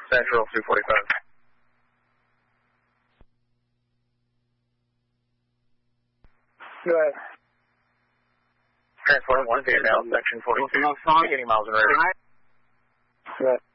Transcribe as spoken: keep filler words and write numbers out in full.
Central two forty-five. Go ahead. Transport one Vietnam, section forty-two. Eighty miles an hour. Go ahead.